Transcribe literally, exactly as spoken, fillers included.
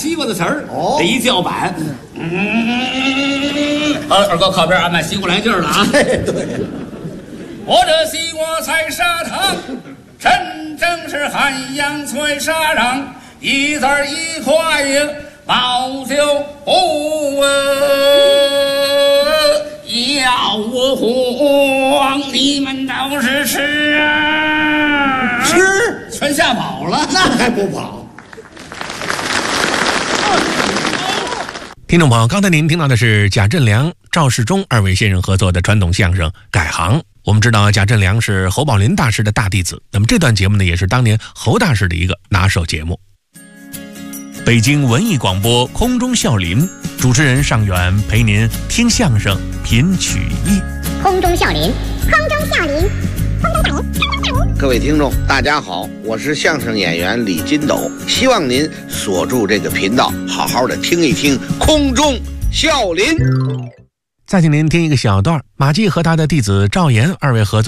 西瓜的词儿。 哦， 这一叫板，嗯，好了，二哥靠边啊，卖西瓜来劲儿了啊。 对对， 我这西瓜菜砂糖，真正是汉阳脆砂瓤，一字一块保就不要我慌，你们倒是吃啊， 吃全吓跑了， 那还不跑？ 听众朋友，刚才您听到的是贾振良、赵世忠二位先生合作的传统相声《改行》。我们知道贾振良是侯宝林大师的大弟子，那么这段节目呢，也是当年侯大师的一个拿手节目。北京文艺广播空中笑林，主持人尚远陪您听相声品曲艺。 空中笑林，空中笑林，空中笑林，空中笑林。 各位听众大家好，我是相声演员李金斗，希望您锁住这个频道，好好的听一听空中笑林。 再请您听一个小段，马季和他的弟子赵岩二位合作